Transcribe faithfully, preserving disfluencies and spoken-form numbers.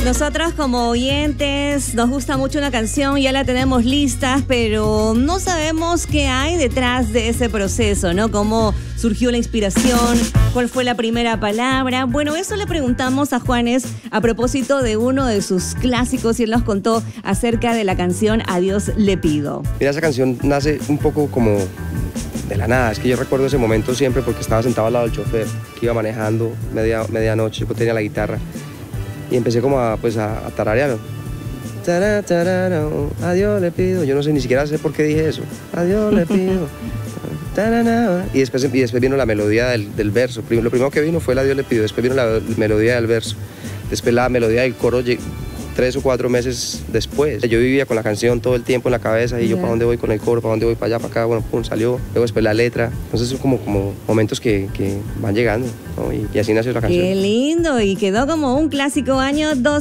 Nosotros como oyentes nos gusta mucho una canción, ya la tenemos lista, pero no sabemos qué hay detrás de ese proceso, ¿no? Cómo surgió la inspiración, cuál fue la primera palabra. Bueno, eso le preguntamos a Juanes a propósito de uno de sus clásicos y él nos contó acerca de la canción A Dios le pido. Mira, esa canción nace un poco como de la nada. Es que yo recuerdo ese momento siempre porque estaba sentado al lado del chofer que iba manejando media, medianoche, yo tenía la guitarra y empecé como a, pues a, a tararear. Tará, tará, a Dios le pido. Yo no sé, ni siquiera sé por qué dije eso. A Dios le pido. Y después, y después vino la melodía del, del verso. Lo primero que vino fue el A Dios le pido, después vino la melodía del verso, después la melodía del coro tres o cuatro meses después. Yo vivía con la canción todo el tiempo en la cabeza y yo para dónde voy con el coro, para dónde voy, para allá, para acá, bueno, pum, salió. Luego después la letra. Entonces son como, como momentos que, que van llegando, ¿no? y, y así nació la canción. Qué lindo, y quedó como un clásico año dos